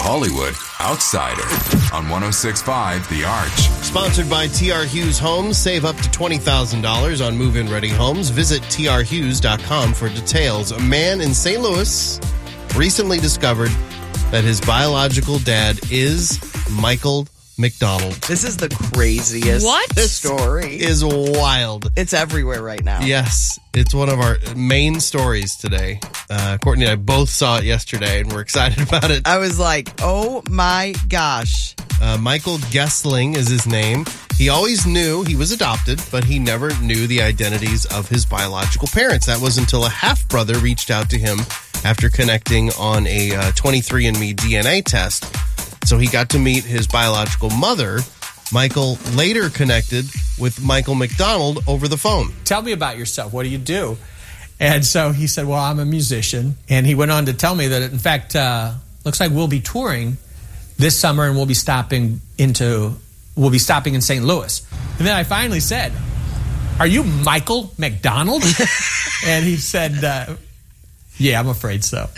Hollywood Outsider on 106.5 The Arch. Sponsored by TR Hughes Homes. Save up to $20,000 on move-in ready homes. Visit trhughes.com for details. A man in St. Louis recently discovered that his biological dad is Michael McDonald. This is the craziest story. Is wild. It's everywhere right now. Yes, it's one of our main stories today. Courtney and I both saw it yesterday, and we're excited about it. I was like, oh my gosh. Michael Gessling is his name. He always knew he was adopted, but he never knew the identities of his biological parents. That was until a half-brother reached out to him after connecting on a 23andMe DNA test. So he got to meet his biological mother. Michael later connected with Michael McDonald over the phone. Tell me about yourself. What do you do? And so he said, well, I'm a musician. And he went on to tell me that, in fact, looks like we'll be touring this summer and we'll be stopping in St. Louis. And then I finally said, are you Michael McDonald? And he said, yeah, I'm afraid so.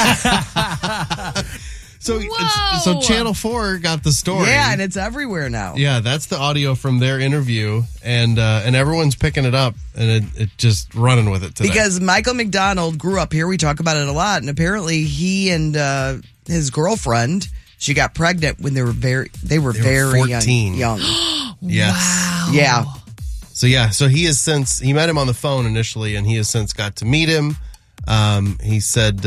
So Channel 4 got the story. Yeah, and it's everywhere now. Yeah, that's the audio from their interview, and everyone's picking it up, and it just running with it today. Because Michael McDonald grew up here. We talk about it a lot, and apparently he and his girlfriend, she got pregnant when they were very 14. young. Yes. Wow. Yeah. So he met him on the phone initially, and he has since got to meet him. He said,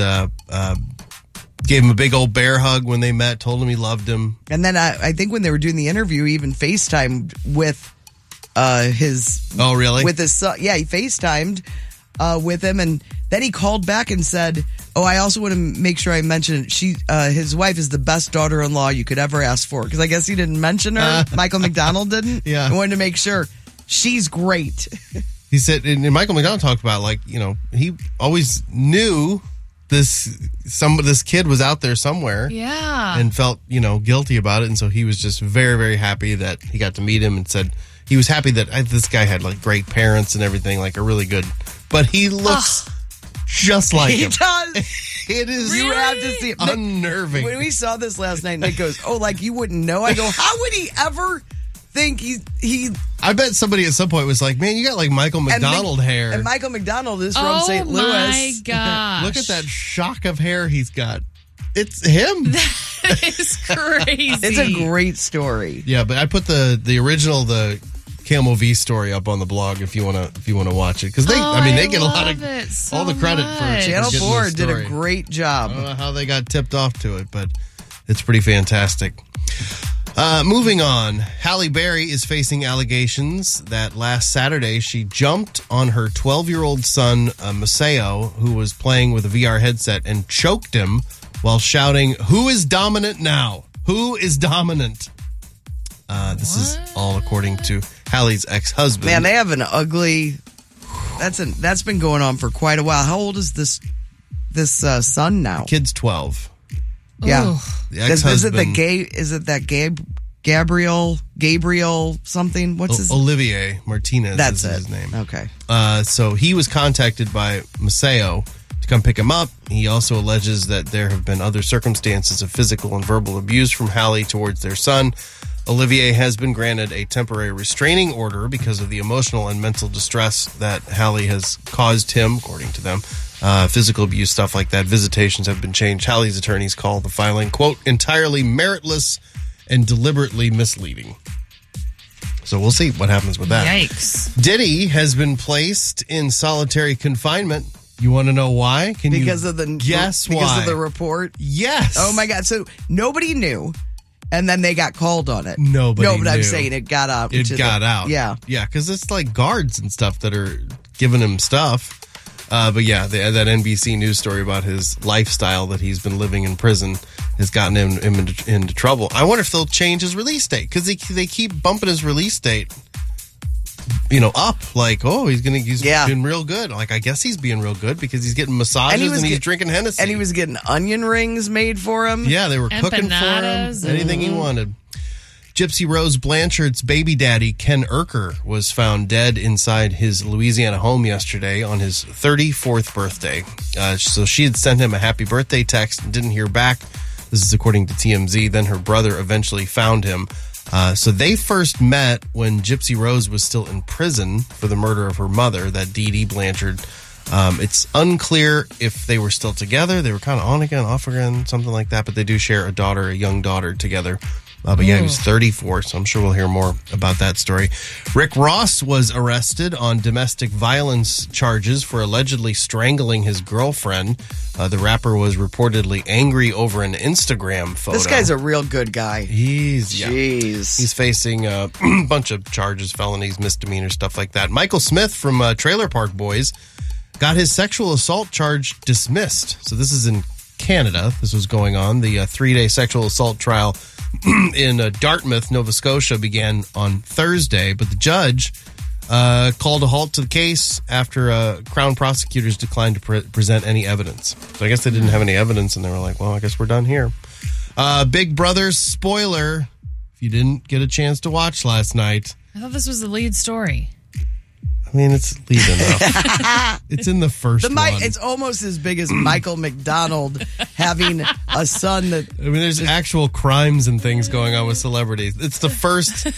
gave him a big old bear hug when they met, told him he loved him. And then I think when they were doing the interview, he even FaceTimed with his... Oh, really? With his son. Yeah, he FaceTimed with him, and then he called back and said, oh, I also want to make sure I mention his wife is the best daughter-in-law you could ever ask for. Because I guess he didn't mention her. Michael McDonald didn't. Yeah. I wanted to make sure. She's great. He said, and Michael McDonald talked about, he always knew this kid was out there somewhere. Yeah. And felt, guilty about it. And so he was just very, very happy that he got to meet him, and said he was happy that this guy had great parents and everything, a really good, but he looks just like him. He does. It is You have to see it. unnerving. When we saw this last night, Nick goes, oh, you wouldn't know? I go, how would he ever think he I bet somebody at some point was like, man, you got Michael McDonald hair. And Michael McDonald is from St. Louis. Oh my gosh. Look at that shock of hair he's got. It's him. That is crazy. It's a great story. Yeah, but I put the original, the KMOV story up on the blog if you want to watch it, because they get a lot of all the credit for Channel 4 did a great job. I don't know how they got tipped off to it, but it's pretty fantastic. Moving on, Halle Berry is facing allegations that last Saturday she jumped on her 12-year-old son, Maceo, who was playing with a VR headset, and choked him while shouting, "Who is dominant now? Who is dominant?" This is all according to Halle's ex-husband. Man, they have an ugly... That's been going on for quite a while. How old is this son now? The kid's 12. Yeah. The ex-husband. Is it that Gabriel something? What's his? Olivier Martinez. That's is his name. Okay. So he was contacted by Maceo to come pick him up. He also alleges that there have been other circumstances of physical and verbal abuse from Halle towards their son. Olivier has been granted a temporary restraining order because of the emotional and mental distress that Halle has caused him, according to them. Physical abuse, stuff like that. Visitations have been changed. Halle's attorneys call the filing, quote, entirely meritless and deliberately misleading. So we'll see what happens with that. Yikes. Diddy has been placed in solitary confinement. You want to know why? Guess why? Because of the report? Yes. Oh, my God. So nobody knew, and then they got called on it. Nobody No, but knew. I'm saying it got out. It got out. Yeah. Yeah, because it's guards and stuff that are giving him stuff. But yeah, that NBC News story about his lifestyle that he's been living in prison has gotten him into trouble. I wonder if they'll change his release date, because they keep bumping his release date, up. He's been real good. I guess he's being real good because he's getting massages and he's drinking Hennessy. And he was getting onion rings made for him. Yeah, they were cooking for him. Anything he wanted. Gypsy Rose Blanchard's baby daddy, Ken Urker, was found dead inside his Louisiana home yesterday on his 34th birthday. So she had sent him a happy birthday text and didn't hear back. The This is according to TMZ. Then her brother eventually found him. So they first met when Gypsy Rose was still in prison for the murder of her mother, that Dee Dee Blanchard. It's unclear if they were still together. They were kind of on again, off again, something like that. But they do share a young daughter together. But yeah, he was 34, so I'm sure we'll hear more about that story. Rick Ross was arrested on domestic violence charges for allegedly strangling his girlfriend. The rapper was reportedly angry over an Instagram photo. This guy's a real good guy. He's facing a bunch of charges, felonies, misdemeanors, stuff like that. Michael Smith from Trailer Park Boys got his sexual assault charge dismissed. So this is in Canada. This was going on. The 3-day sexual assault trial in Dartmouth, Nova Scotia began on Thursday, but the judge called a halt to the case after Crown prosecutors declined to present any evidence. So I guess they didn't have any evidence, and they were like, well, I guess we're done here. Big Brother spoiler, if you didn't get a chance to watch last night. I thought this was the lead story. I mean, it's lead enough. It's in the first one. It's almost as big as Michael McDonald having a son that... I mean, there's actual crimes and things going on with celebrities. It's the first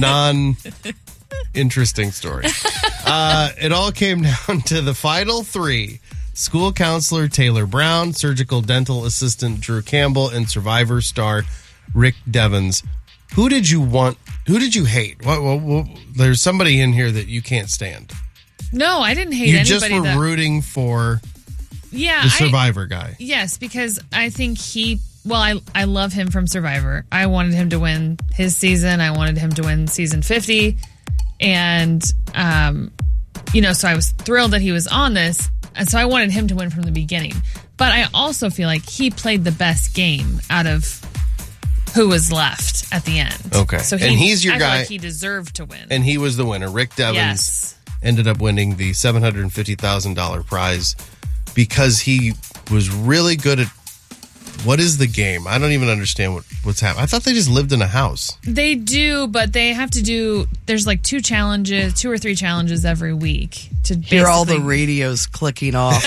non-interesting story. It all came down to the final three. School counselor Taylor Brown, surgical dental assistant Drew Campbell, and Survivor star Rick Devens. Who did you want? Who did you hate? There's somebody in here that you can't stand. No, I didn't hate you anybody. You just were rooting for the Survivor guy. Yes, because I think I love him from Survivor. I wanted him to win his season. I wanted him to win season 50. And, so I was thrilled that he was on this. And so I wanted him to win from the beginning. But I also feel like he played the best game out of who was left at the end. Okay. So he's your I guy. feel like he deserved to win. And he was the winner. Rick Devens ended up winning the $750,000 prize because he was really good at... What is the game? I don't even understand what's happening. I thought they just lived in a house. They do, but they have to do... There's like 2 or 3 challenges every week to hear all the radios clicking off.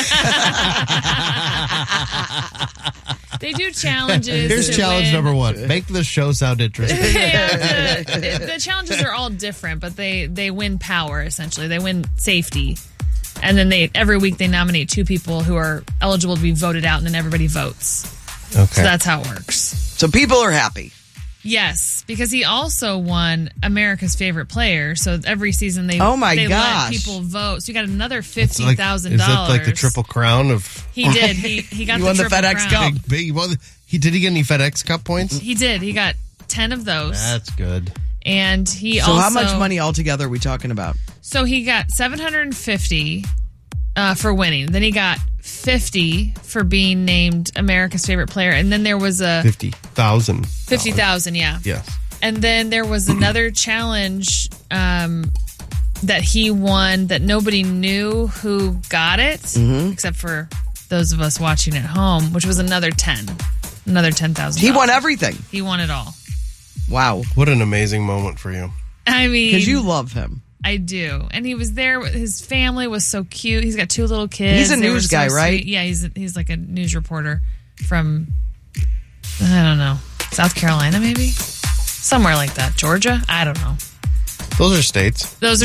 They do challenges. Here's challenge number 1. Make the show sound interesting. The challenges are all different, but they win power, essentially. They win safety. And then every week they nominate 2 people who are eligible to be voted out, and then everybody votes. Okay. So that's how it works. So people are happy. Yes, because he also won America's Favorite Player. So every season they let people vote. So you got another $50,000. Is that like the Triple Crown of? He did. He got he won the FedEx Cup. Did he get any FedEx Cup points? He did. He got 10 of those. That's good. And he So how much money altogether are we talking about? So he got $750 for winning. Then he got $50 for being named America's Favorite Player, and then there was a $50,000. $50,000, yeah. Yes. And then there was another challenge that he won that nobody knew who got it, except for those of us watching at home, which was another $10,000. He won everything. He won it all. Wow. What an amazing moment for you. I mean, because you love him. I do. And he was there. His family was so cute. He's got 2 little kids. He's a news guy, right? Yeah, he's like a news reporter from, I don't know, South Carolina maybe? Somewhere like that. Georgia? I don't know. Those are states. But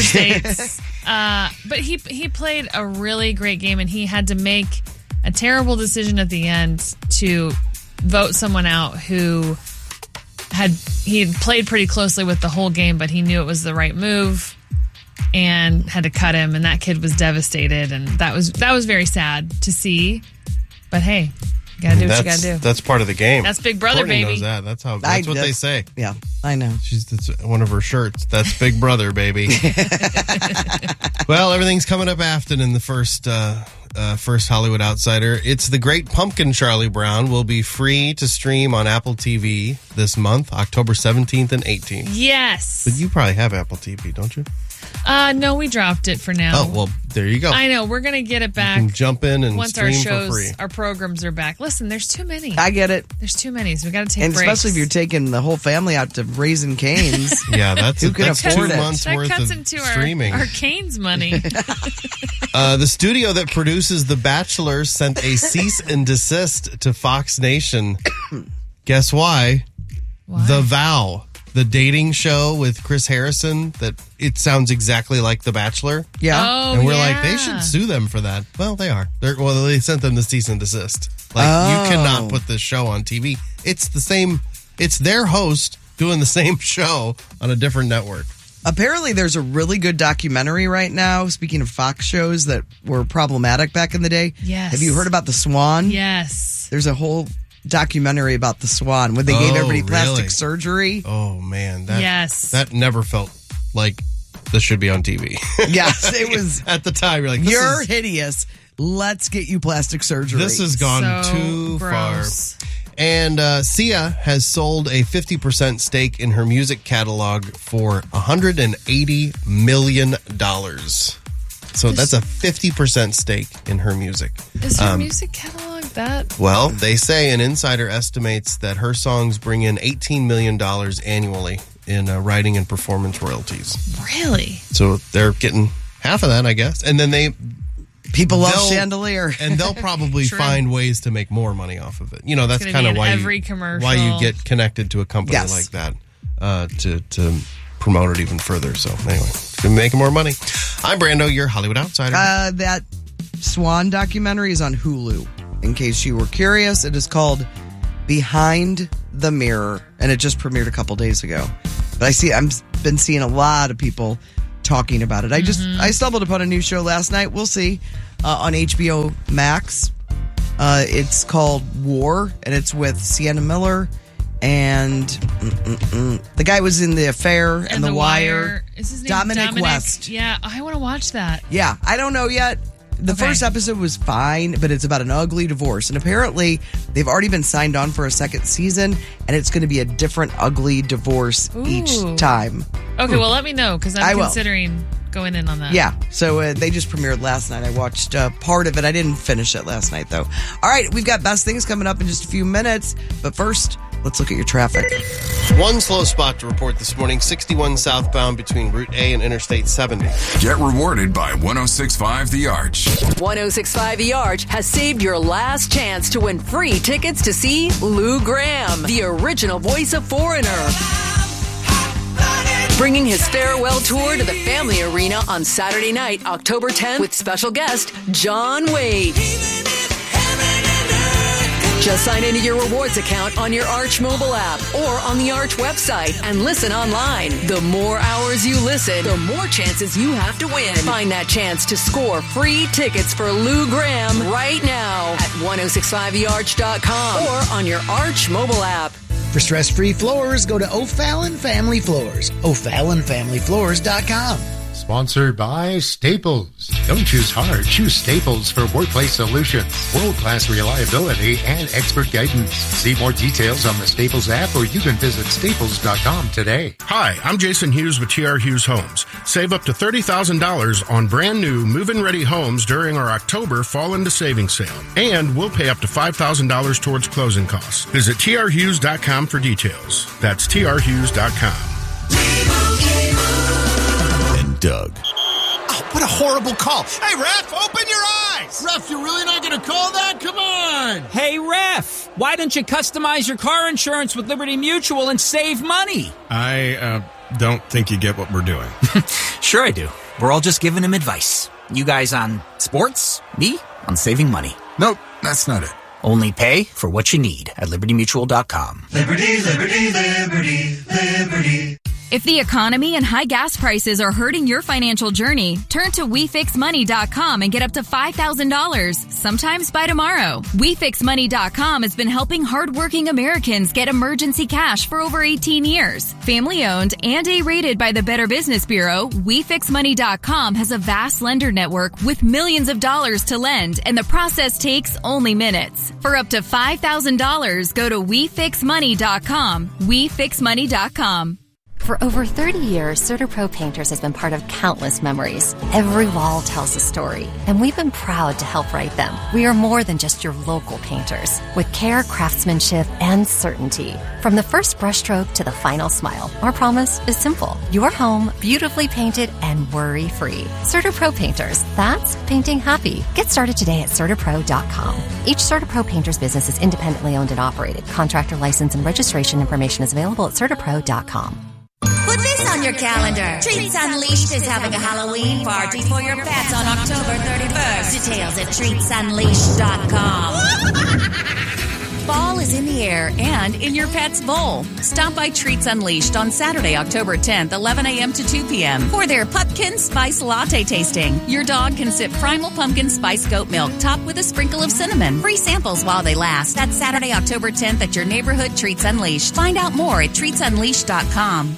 he played a really great game, and he had to make a terrible decision at the end to vote someone out who he had played pretty closely with the whole game, but he knew it was the right move and had to cut him, and that kid was devastated, and that was very sad to see. But hey, you gotta do what you gotta do. That's part of the game. That's Big Brother, Courtney baby. knows that. That's what they say. Yeah, I know. That's one of her shirts. That's Big Brother, baby. Well, everything's coming up Afton in the first Hollywood Outsider. It's The Great Pumpkin. Charlie Brown will be free to stream on Apple TV this month, October 17th and 18th. Yes. But you probably have Apple TV, don't you? No, we dropped it for now. Oh, well, there you go. I know. We're going to get it back. You can jump in and once our stream shows, for free. Our programs are back. Listen, there's too many. I get it. There's too many, so we got to take and breaks. Especially if you're taking the whole family out to Raising Cane's. Yeah, that's 2 afford it? months that worth cuts of into streaming. Our Cane's money. The studio that produces The Bachelor sent a cease and desist to Fox Nation. Guess why? Why? The Vow, the dating show with Chris Harrison, that it sounds exactly like The Bachelor. Yeah. Oh, And we're yeah. like, they should sue them for that. Well, they are. They sent them the cease and desist. Like, you cannot put this show on TV. It's the same. It's their host doing the same show on a different network. Apparently, there's a really good documentary right now, speaking of Fox shows that were problematic back in the day. Yes. Have you heard about The Swan? Yes. There's a whole documentary about The Swan when they gave everybody plastic really? surgery. Oh, man. Yes. That never felt like this should be on TV. Yes, it was. At the time, you're like, You're hideous. Let's get you plastic surgery. this has gone So too gross. far. And Sia has sold a 50% stake in her music catalog for $180 million. So that's a 50% stake in her music. Is her music catalog that? Well, they say an insider estimates that her songs bring in $18 million annually in writing and performance royalties. Really? So they're getting half of that, I guess. And then People love they'll- Chandelier. and they'll probably True. find ways to make more money off of it. You know, that's gonna kind be of in why every you commercial. get connected to a company Yes. like that to promote it even further. So anyway, it's gonna be making more money. I'm Brando, your Hollywood outsider. That Swan documentary is on Hulu. In case you were curious, it is called Behind the Mirror, and it just premiered a couple days ago. But I've been seeing a lot of people talking about it. I stumbled upon a new show last night. We'll see on HBO Max. It's called War, and it's with Sienna Miller and the guy was in The Affair and The Wire. Is his name Dominic West. Yeah, I want to watch that. Yeah, I don't know yet. The Okay. first episode was fine, but it's about an ugly divorce. And apparently, they've already been signed on for a second season, and it's going to be a different ugly divorce each Ooh. time. Okay, well, let me know because I I'm will. considering going in on that. Yeah, so they just premiered last night. I watched part of it. I didn't finish it last night, though. All right, we've got best things coming up in just a few minutes. But first, let's look at your traffic. One slow spot to report this morning, 61 southbound between Route A and Interstate 70. Get rewarded by 106.5 The Arch. 106.5 The Arch has saved your last chance to win free tickets to see Lou Gramm, the original voice of Foreigner. Bringing his farewell tour to the Family Arena on Saturday night, October 10th, with special guest John Wade. Just sign into your rewards account on your Arch mobile app or on the Arch website and listen online. The more hours you listen, the more chances you have to win. Find that chance to score free tickets for Lou Gramm right now at 1065thearch.com or on your Arch mobile app. For stress-free floors, go to O'Fallon Family Floors. O'FallonFamilyFloors.com. Sponsored by Staples. Don't choose hard. Choose Staples for workplace solutions. World-class reliability and expert guidance. See more details on the Staples app, or you can visit staples.com today. Hi, I'm Jason Hughes with TR Hughes Homes. Save up to $30,000 on brand new move-in ready homes during our October Fall into Savings sale. And we'll pay up to $5,000 towards closing costs. Visit trhughes.com for details. That's trhughes.com. Doug. Oh, what a horrible call. Hey, ref, open your eyes. Ref, you're really not going to call that? Come on. Hey, ref, why don't you customize your car insurance with Liberty Mutual and save money? I don't think you get what we're doing. Sure I do. We're all just giving him advice. You guys on sports, me on saving money. Nope, that's not it. Only pay for what you need at libertymutual.com. Liberty, liberty, liberty, liberty. If the economy and high gas prices are hurting your financial journey, turn to WeFixMoney.com and get up to $5,000, sometimes by tomorrow. WeFixMoney.com has been helping hardworking Americans get emergency cash for over 18 years. Family-owned and A-rated by the Better Business Bureau, WeFixMoney.com has a vast lender network with millions of dollars to lend, and the process takes only minutes. For up to $5,000, go to WeFixMoney.com. WeFixMoney.com. For over 30 years, CertaPro Painters has been part of countless memories. Every wall tells a story, and we've been proud to help write them. We are more than just your local painters, with care, craftsmanship, and certainty. From the first brushstroke to the final smile, our promise is simple. Your home, beautifully painted and worry-free. CertaPro Painters, that's painting happy. Get started today at CertaPro.com. Each CertaPro Painters business is independently owned and operated. Contractor license and registration information is available at CertaPro.com. Put this on your calendar. Treats Unleashed is having a Halloween party for your pets on October 31st. Details at treatsunleashed.com. Fall is in the air and in your pet's bowl. Stop by Treats Unleashed on Saturday, October 10th, 11 a.m. to 2 p.m. for their Pumpkin Spice Latte tasting. Your dog can sip Primal Pumpkin Spice Goat Milk topped with a sprinkle of cinnamon. Free samples while they last. That's Saturday, October 10th at your neighborhood Treats Unleashed. Find out more at treatsunleashed.com.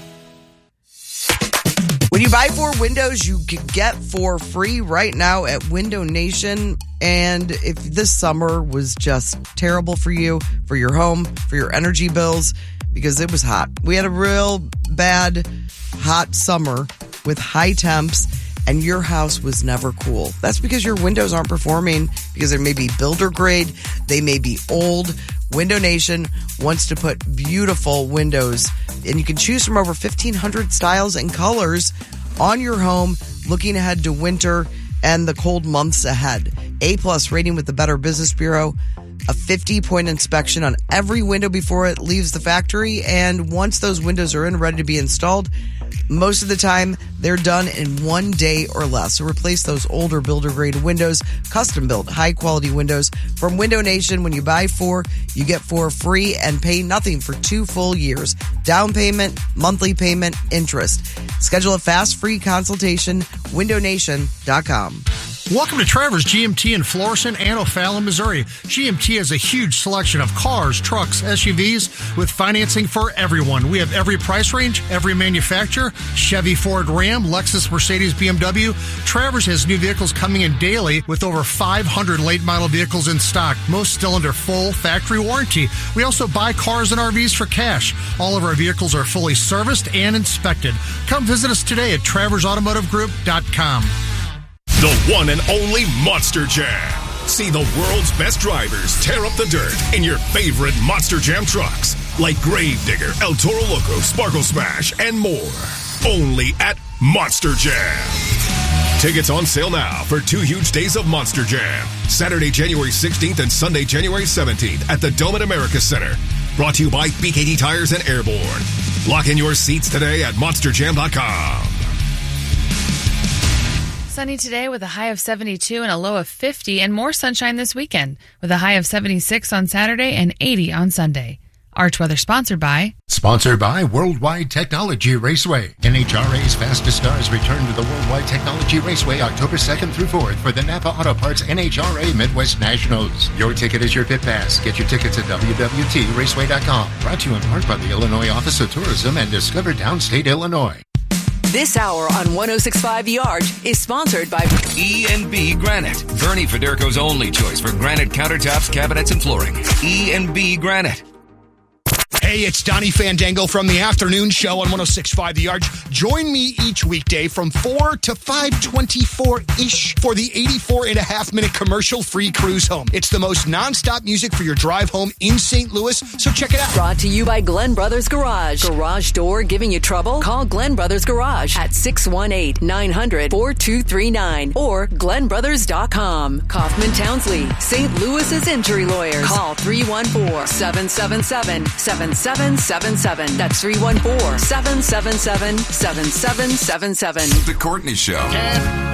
When you buy 4 windows, you can get 4 free right now at Window Nation. And if this summer was just terrible for you, for your home, for your energy bills, because it was hot. We had a real bad hot summer with high temps, and your house was never cool. That's because your windows aren't performing, because they may be builder grade, they may be old. Window Nation wants to put beautiful windows, and you can choose from over 1,500 styles and colors on your home, looking ahead to winter and the cold months ahead. A+ rating with the Better Business Bureau, a 50-point inspection on every window before it leaves the factory, and once those windows are in, ready to be installed, most of the time, they're done in 1 day or less. So replace those older builder-grade windows, custom-built, high-quality windows from Window Nation. When you buy 4, you get 4 free and pay nothing for 2 full years. Down payment, monthly payment, interest. Schedule a fast, free consultation, windownation.com. Welcome to Travers GMT in Florissant and O'Fallon, Missouri. GMT has a huge selection of cars, trucks, SUVs with financing for everyone. We have every price range, every manufacturer, Chevy, Ford, Ram, Lexus, Mercedes, BMW. Travers has new vehicles coming in daily with over 500 late model vehicles in stock, most still under full factory warranty. We also buy cars and RVs for cash. All of our vehicles are fully serviced and inspected. Come visit us today at TraversAutomotiveGroup.com. The one and only Monster Jam. See the world's best drivers tear up the dirt in your favorite Monster Jam trucks, like Gravedigger, El Toro Loco, Sparkle Smash, and more. Only at Monster Jam. Tickets on sale now for 2 huge days of Monster Jam. Saturday, January 16th and Sunday, January 17th at the Dome at America Center. Brought to you by BKD Tires and Airborne. Lock in your seats today at monsterjam.com. Sunny today with a high of 72 and a low of 50, and more sunshine this weekend with a high of 76 on Saturday and 80 on Sunday. Arch Weather sponsored by Worldwide Technology Raceway. NHRA's fastest cars return to the Worldwide Technology Raceway October 2nd through 4th for the Napa Auto Parts NHRA Midwest Nationals. Your ticket is your pit pass. Get your tickets at WWTRaceway.com. Brought to you in part by the Illinois Office of Tourism and Discover Downstate Illinois. This hour on 106.5 The Arch is sponsored by E&B Granite, Bernie Federico's only choice for granite countertops, cabinets, and flooring. E&B Granite. Hey, it's Donnie Fandango from the afternoon show on 106.5 The Arch. Join me each weekday from 4 to 5:24-ish for the 84.5-minute commercial-free cruise home. It's the most nonstop music for your drive home in St. Louis, so check it out. Brought to you by Glenn Brothers Garage. Garage door giving you trouble? Call Glenn Brothers Garage at 618-900-4239 or glenbrothers.com. Kaufman Townsley, St. Louis's injury lawyers. Call 314-777-7777. That's 314-777-7777. The Courtney Show.